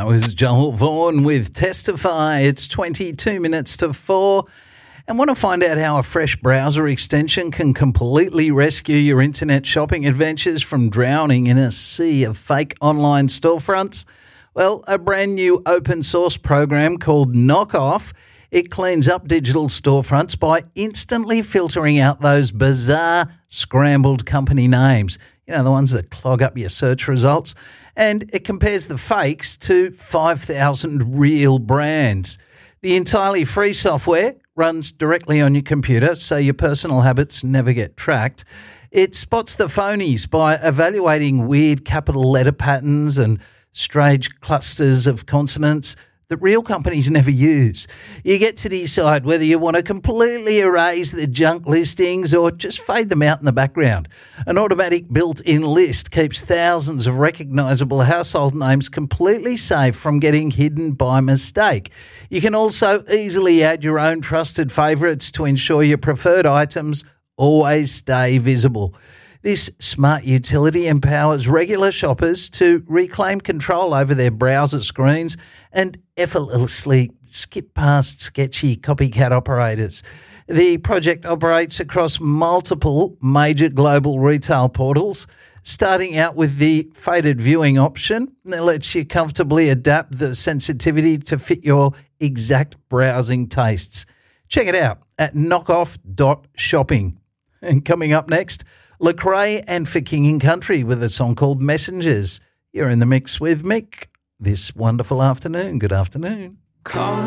That was Joel Vaughan with Testify. It's 22 minutes to 4. And want to find out how a fresh browser extension can completely rescue your internet shopping adventures from drowning in a sea of fake online storefronts? Well, a brand new open source program called Knockoff, it cleans up digital storefronts by instantly filtering out those bizarre, scrambled company names. You know, the ones that clog up your search results. And it compares the fakes to 5,000 real brands. The entirely free software runs directly on your computer, so your personal habits never get tracked. It spots the phonies by evaluating weird capital letter patterns and strange clusters of consonants that real companies never use. You get to decide whether you want to completely erase the junk listings or just fade them out in the background. An automatic built-in list keeps thousands of recognisable household names completely safe from getting hidden by mistake. You can also easily add your own trusted favourites to ensure your preferred items always stay visible. This smart utility empowers regular shoppers to reclaim control over their browser screens and effortlessly skip past sketchy copycat operators. The project operates across multiple major global retail portals, starting out with the faded viewing option that lets you comfortably adapt the sensitivity to fit your exact browsing tastes. Check it out at knockoff.shopping. And coming up next, Lecrae and For King and Country with a song called Messengers. You're in the mix with Mick this wonderful afternoon. Good afternoon.